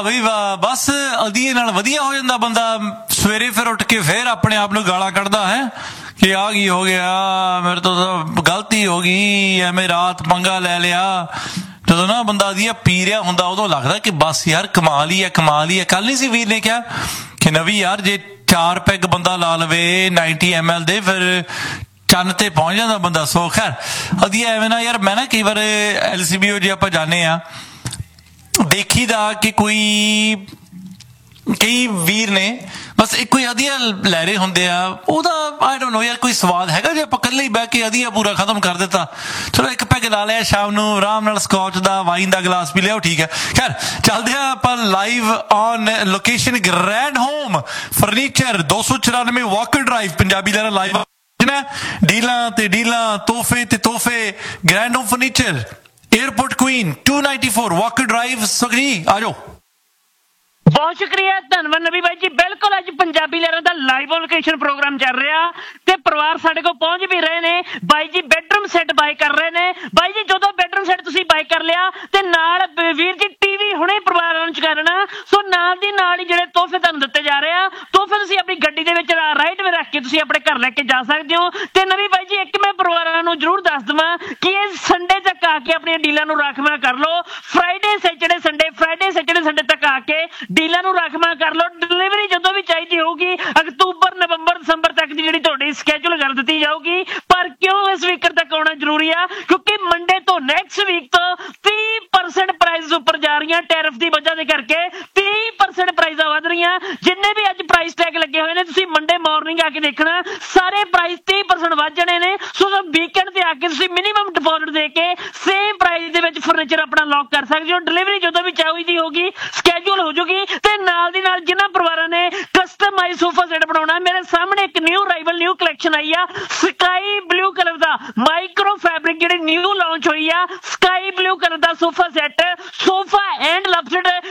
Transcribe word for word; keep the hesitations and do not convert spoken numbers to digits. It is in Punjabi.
ਵਾਹ ਬਈ ਵਾਹ, ਬਸ ਅਦੀਏ ਨਾਲ ਵਧੀਆ ਹੋ ਜਾਂਦਾ ਬੰਦਾ। ਸਵੇਰੇ ਫਿਰ ਉੱਠ ਕੇ ਫਿਰ ਆਪਣੇ ਆਪ ਨੂੰ ਗਾਲਾਂ ਕੱਢਦਾ ਹੈ ਕਿ ਆ ਕੀ ਹੋ ਗਿਆ, ਮੇਰੇ ਤੋਂ ਤਾਂ ਗਲਤੀ ਹੋ ਗਈ, ਐਵੇਂ ਰਾਤ ਪੰਗਾ ਲੈ ਲਿਆ। ਜਦੋਂ ਨਾ ਬੰਦਾ ਅਦੀਆ ਪੀ ਰਿਹਾ ਹੁੰਦਾ ਉਦੋਂ ਲੱਗਦਾ ਕਿ ਬਸ ਯਾਰ ਕਮਾਲ ਹੀ ਹੈ, ਕਮਾਲ ਹੀ ਹੈ। ਕੱਲ ਨਹੀਂ ਸੀ ਵੀਰ ਨੇ ਕਿਹਾ ਕਿ ਨਵੀਂ ਯਾਰ ਜੇ ਚਾਰ ਪੈਗ ਬੰਦਾ ਲਾ ਲਵੇ ਨਾਈਨਟੀ ਐਮ ਐਲ ਦੇ, ਫਿਰ ਚੰਨ ਤੇ ਪਹੁੰਚ ਜਾਂਦਾ ਬੰਦਾ। ਸੋ ਖੈਰ ਅਦੀਆ ਐਵੇਂ ਨਾ ਯਾਰ, ਮੈਂ ਨਾ ਕਈ ਵਾਰ ਐਲ ਸੀ ਬੀ ਓ ਜੇ ਆਪਾਂ ਜਾਂਦੇ ਹਾਂ ਦੇਖੀ ਦਾ ਕਿ ਕੋਈ ਕਈ ਵੀਰ ਨੇ ਬਸ ਇੱਕੋ ਹੀ ਅਧੀਆ ਲੈ ਰਹੇ ਹੁੰਦੇ ਆ, ਉਹਦਾ ਆਈ ਡੋਂਟ ਨੋ ਯਾਰ ਕੋਈ ਸਵਾਦ ਹੈਗਾ ਜੇ ਆਪਾਂ ਇਕੱਲੇ ਹੀ ਬਹਿ ਕੇ ਅਧੀਆ ਪੂਰਾ ਖਤਮ ਕਰ ਦਿੱਤਾ। ਚਲੋ ਇੱਕ ਪੈਗ ਲਾ ਲਿਆ ਸ਼ਾਮ ਨੂੰ ਆਰਾਮ ਨਾਲ, ਸਕੌਚ ਦਾ ਵਾਈਨ ਦਾ ਗਲਾਸ ਪੀ ਲਿਆ, ਉਹ ਠੀਕ ਹੈ। ਖੈਰ ਚੱਲਦੇ ਹਾਂ ਆਪਾਂ live on location grand home furniture, ਦੋ ਸੌ ਚੁਰਾਨਵੇਂ ਵਾਕਰ ਡਰਾਈਵ, ਪੰਜਾਬੀ ਦਾ ਲਾਈਵ ਡੀਲਾਂ ਤੇ ਡੀਲਾਂ, ਤੋਹਫੇ ਤੇ ਤੋਹਫੇ, grand home furniture, airport queen to ninety four walker drive. सुखजी आ जाओ। ਬਹੁਤ ਸ਼ੁਕਰੀਆ, ਧੰਨਵਾਦ ਨਵੀ ਬਾਈ ਜੀ। ਬਿਲਕੁਲ ਅੱਜ ਪੰਜਾਬੀ ਲਹਿਰਾਂ ਦਾ ਲਾਈਵ ਲੋਕੇਸ਼ਨ ਪ੍ਰੋਗਰਾਮ ਚੱਲ ਰਿਹਾ ਤੇ ਪਰਿਵਾਰ ਸਾਡੇ ਕੋਲ ਪਹੁੰਚ ਵੀ ਰਹੇ ਨੇ। ਬਾਈ ਜੀ ਬੈਡਰੂਮ ਸੈੱਟ ਬਾਈ ਕਰ ਰਹੇ ਨੇ। ਬਾਈ ਜੀ ਜਦੋਂ ਬੈਡਰੂਮ ਸੈੱਟ ਤੁਸੀਂ ਬਾਈ ਕਰ ਲਿਆ ਤੇ ਨਾਲ ਵੀਰ ਜੀ ਟੀਵੀ ਹੁਣੇ ਪਰਿਵਾਰਾਂ ਨੂੰ ਚੁਕਾਉਣਾ, ਸੋ ਨਾਲ ਦੀ ਨਾਲ ਹੀ ਜਿਹੜੇ ਤੋਹਫੇ ਤੁਹਾਨੂੰ ਦਿੱਤੇ ਜਾ ਰਹੇ ਆ, ਤੋਹਫੇ ਤੁਸੀਂ ਆਪਣੀ ਗੱਡੀ ਦੇ ਵਿੱਚ ਰਾਈਟ ਵਿੱਚ ਰੱਖ ਕੇ ਤੁਸੀਂ ਆਪਣੇ ਘਰ ਲੈ ਕੇ ਜਾ ਸਕਦੇ ਹੋ। ਤੇ ਨਵੀ ਬਾਈ ਜੀ ਇੱਕ ਮੈਂ ਪਰਿਵਾਰਾਂ ਨੂੰ ਜ਼ਰੂਰ ਦੱਸ ਦੇਵਾਂ ਕਿ ਇਹ ਸੰਡੇ ਤੱਕ ਆ ਕੇ ਆਪਣੀਆਂ ਡੀਲਾਂ ਨੂੰ ਰਾਖਵਾਂ ਕਰ ਲਓ। Friday Saturday Sunday, Friday Saturday Sunday ਤੱਕ ਆ ਕੇ ਡੀਲਾਂ ਨੂੰ ਰਾਖਵਾਂ ਕਰ ਲਓ। ਡਿਲੀਵਰੀ ਜਦੋਂ ਵੀ ਚਾਹੀਦੀ ਹੋਊਗੀ ਅਕਤੂਬਰ ਨਵੰਬਰ ਦਸੰਬਰ ਤੱਕ ਦੀ ਜਿਹੜੀ ਤੁਹਾਡੀ ਸਕੈਜੂਲ ਕਰ ਦਿੱਤੀ ਜਾਊਗੀ। ਪਰ ਕਿਉਂ ਇਸ ਵੀਕ ਤੱਕ ਆਉਣਾ ਜ਼ਰੂਰੀ ਆ? ਕਿਉਂਕਿ ਮੰਡੇ ਤੋਂ ਨੈਕਸਟ ਵੀਕ ਤੋਂ ਤੀਹ ਪਰਸੈਂਟ ਪ੍ਰਾਈਸ ਉੱਪਰ ਜਾ ਰਹੀਆਂ ਟੈਰਿਫ ਦੀ ਵਜ੍ਹਾ ਦੇ ਕਰਕੇ। ਤੀਹ ਪਰਸੈਂਟ ਪ੍ਰਾਈਜ਼ਾਂ ਵਧ ਰਹੀਆਂ। ਜਿੰਨੇ ਵੀ ਅੱਜ ਪ੍ਰਾਈਸ ਟੈਗ ਲੱਗੇ ਹੋਏ ਨੇ ਤੁਸੀਂ ਮੰਡੇ ਮਾਰਨਿੰਗ ਆ ਕੇ ਦੇਖਣਾ, ਸਾਰੇ ਪ੍ਰਾਈਸ ਤੀਹ ਪਰਸੈਂਟ ਵੱਧ ਜਾਣੇ ਨੇ। ਸੋ ਵੀਕਐਂਡ ਤੇ ਆ ਕੇ ਤੁਸੀਂ ਮਿਨੀਮਮ ਡਿਪੋਜ਼ਿਟ ਦੇ ਕੇ ਸੇਮ ਪ੍ਰਾਈਸ ਦੇ ਵਿੱਚ ਫਰਨੀਚਰ ਆਪਣਾ ਲੌਕ ਕਰ ਸਕਦੇ ਹੋ। ਡਿਲੀਵਰੀ ਜਦੋਂ ਵੀ ਚਾਹੀਦੀ ਹੋਗੀ ਸਕੈਜੂਲ ਹੋ ਜੂਗੀ। ਤੇ ਨਾਲ ਦੀ ਨਾਲ ਜਿਨ੍ਹਾਂ ਪਰਿਵਾਰਾਂ ਨੇ ਕਸਟਮਾਈਜ਼ ਸੋਫਾ ਸੈੱਟ ਬਣਾਉਣਾ, ਮੇਰੇ ਸਾਹਮਣੇ ਇੱਕ ਨਿਊ ਰਾਈਵਲ ਨਿਊ ਕਲੈਕਸ਼ਨ ਆਈ ਆ, ਸਕਾਈ ਬਲੂ ਕਲਰ ਦਾ ਮਾਈਕਰੋ ਫੈਬਰਿਕ ਜਿਹੜੀ ਨਿਊ ਲਾਂਚ ਹੋਈ ਆ। Sky blue colour the sofa set, sofa and ਲਵਸਡ